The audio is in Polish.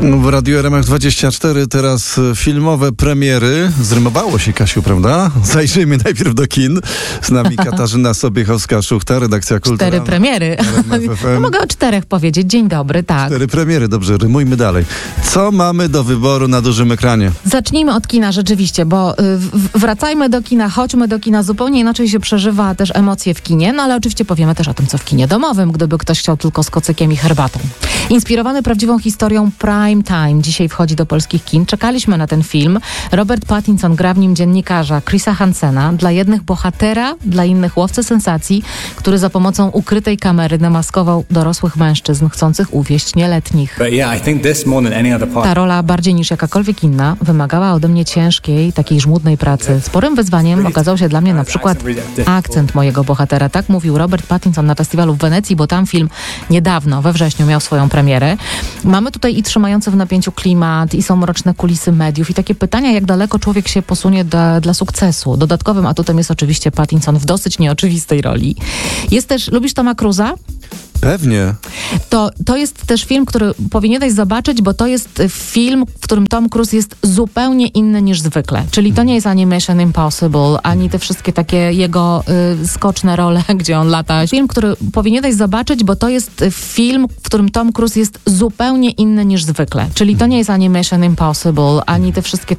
W Radiu RMF24 teraz filmowe premiery. Zrymowało się, Kasiu, prawda? Zajrzyjmy najpierw do kin. Z nami Katarzyna Sobiechowska-Szuchta, redakcja kulturalna. 4 premiery. No mogę o 4 powiedzieć. Dzień dobry, tak. 4 premiery, dobrze, rymujmy dalej. Co mamy do wyboru na dużym ekranie? Zacznijmy od kina rzeczywiście, bo wracajmy do kina, chodźmy do kina. Zupełnie inaczej się przeżywa też emocje w kinie, no ale oczywiście powiemy też o tym, co w kinie domowym, gdyby ktoś chciał tylko z kocykiem i herbatą. Inspirowany prawdziwą historią Prime Time dzisiaj wchodzi do polskich kin. Czekaliśmy na ten film. Robert Pattinson gra w nim dziennikarza Chrisa Hansena. Dla jednych bohatera, dla innych łowcę sensacji, który za pomocą ukrytej kamery demaskował dorosłych mężczyzn chcących uwieść nieletnich. Ta rola bardziej niż jakakolwiek inna wymagała ode mnie ciężkiej, takiej żmudnej pracy. Sporym wyzwaniem okazał się dla mnie na przykład akcent mojego bohatera. Tak mówił Robert Pattinson na festiwalu w Wenecji, bo tam film niedawno, we wrześniu, miał swoją premierę. Mamy tutaj i trzymający w napięciu klimat, i są mroczne kulisy mediów, i takie pytania, jak daleko człowiek się posunie dla sukcesu. Dodatkowym atutem jest oczywiście Pattinson w dosyć nieoczywistej roli. Jest też, lubisz Toma Cruza? Pewnie. To jest też film, który powinieneś zobaczyć, bo to jest film, w którym Tom Cruise jest zupełnie inny niż zwykle. Czyli to nie jest ani Mission Impossible, ani te wszystkie takie jego skoczne role, gdzie on lata. Film, który powinieneś zobaczyć, bo to jest film, w którym Tom Cruise jest zupełnie inny niż zwykle. Czyli to nie jest ani Mission Impossible, ani te wszystkie